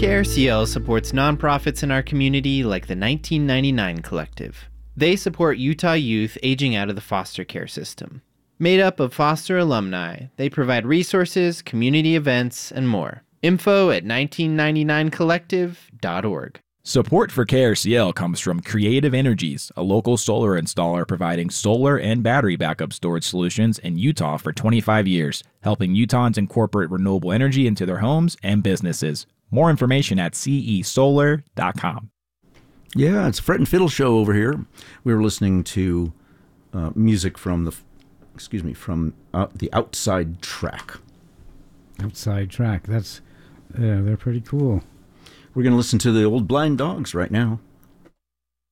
KRCL supports nonprofits in our community like the 1999 Collective. They support Utah youth aging out of the foster care system. Made up of foster alumni, they provide resources, community events, and more. Info at 1999collective.org. Support for KRCL comes from Creative Energies, a local solar installer providing solar and battery backup storage solutions in Utah for 25 years, helping Utahns incorporate renewable energy into their homes and businesses. More information at cesolar.com. Yeah, it's a Fret and Fiddle show over here. We were listening to music from the Outside Track. Outside Track. They're pretty cool. We're going to listen to the Old Blind Dogs right now.